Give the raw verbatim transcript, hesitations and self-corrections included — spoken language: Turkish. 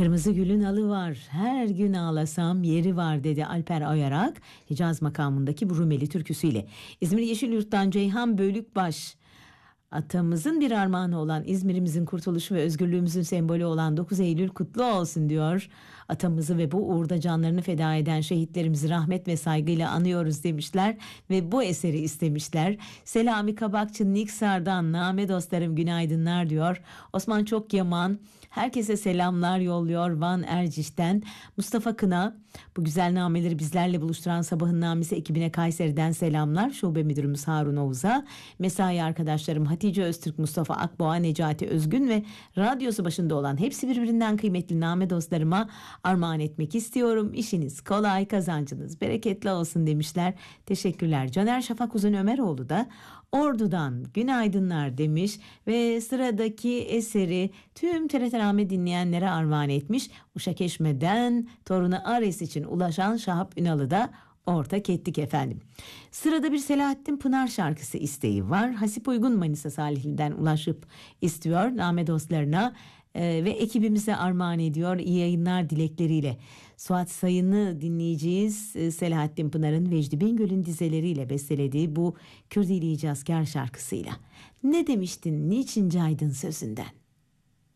Kırmızı gülün alı var, her gün ağlasam yeri var dedi Alper Ayarak, Hicaz makamındaki bu Rumeli türküsüyle. İzmir Yeşilyurt'tan Ceyhan Bölükbaş, atamızın bir armağanı olan İzmir'imizin kurtuluşu ve özgürlüğümüzün sembolü olan dokuz Eylül kutlu olsun diyor. Atamızı ve bu uğurda canlarını feda eden şehitlerimizi rahmet ve saygıyla anıyoruz demişler ve bu eseri istemişler. Selami Kabakçı Niksar'dan name dostlarım günaydınlar diyor. Osman Çokyaman herkese selamlar yolluyor Van Erciş'ten. Mustafa Kına bu güzel nameleri bizlerle buluşturan Sabahın Namesi ekibine Kayseri'den selamlar. Şube Müdürümüz Harun Oğuz'a, mesai arkadaşlarım Hatice Öztürk, Mustafa Akboğa, Necati Özgün ve radyosu başında olan hepsi birbirinden kıymetli name dostlarıma armağan etmek istiyorum. İşiniz kolay, kazancınız bereketli olsun demişler. Teşekkürler. Caner Şafak Uzun Ömeroğlu da Ordu'dan günaydınlar demiş ve sıradaki eseri tüm T R T Name dinleyenlere armağan etmiş. Uşakeşme'den torunu Ares için ulaşan Şahap Ünal'ı da ortak ettik efendim. Sırada bir Selahattin Pınar şarkısı isteği var. Hasip Uygun Manisa Salihli'den ulaşıp istiyor name dostlarına e, ve ekibimize armağan ediyor iyi yayınlar dilekleriyle. Suat Sayın'ı dinleyeceğiz. E, Selahattin Pınar'ın Vecdi Bingöl'ün dizeleriyle bestelediği bu Kürdili Cazkar şarkısıyla. Ne demiştin, niçin caydın sözünden?